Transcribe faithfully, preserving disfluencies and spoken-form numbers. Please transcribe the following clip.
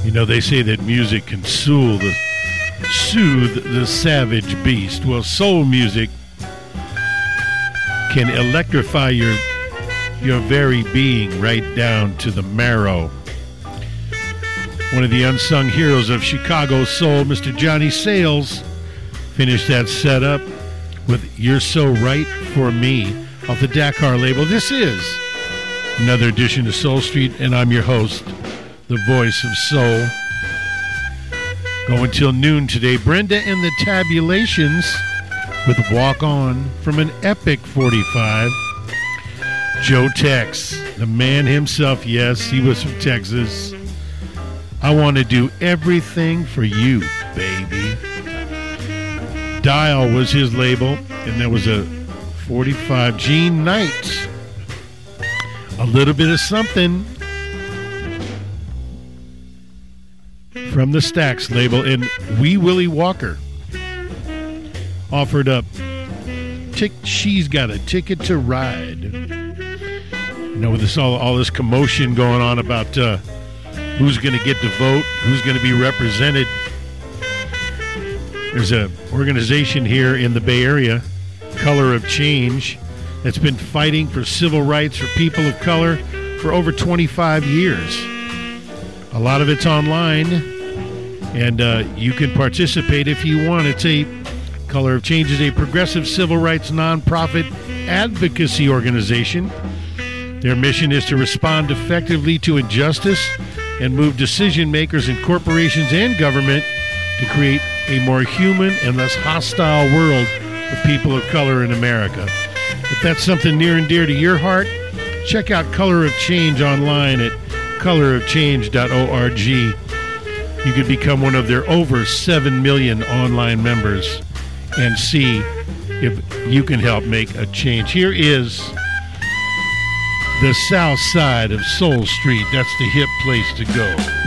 You know, they say that music can soothe the, soothe the savage beast. Well, soul music can electrify your your very being right down to the marrow. One of the unsung heroes of Chicago soul, Mister Johnny Sales, finished that setup with You're So Right For Me off the Dakar label. This is another edition of Soul Street, and I'm your host, the voice of soul. Going till noon today. Brenda and the Tabulations with Walk On from an epic forty-five. Joe Tex, the man himself, yes, he was from Texas. I want to do everything for you, baby. Dial was his label, and there was a forty-five. Gene Knight, a little bit of something from the Stax label, and Wee Willie Walker offered up tick, She's Got a Ticket to Ride. You know, with this all, all this commotion going on about uh, who's going to get to vote, who's going to be represented. There's an organization here in the Bay Area, Color of Change, that's been fighting for civil rights for people of color for over twenty-five years. A lot of it's online, and uh, you can participate if you want. It's a Color of Change is a progressive civil rights nonprofit advocacy organization. Their mission is to respond effectively to injustice and move decision makers in corporations and government to create a more human and less hostile world for people of color in America. If that's something near and dear to your heart, check out Color of Change online at color of change dot org. You could become one of their over seven million online members and see if you can help make a change. Here is the south side of Soul Street. That's the hip place to go.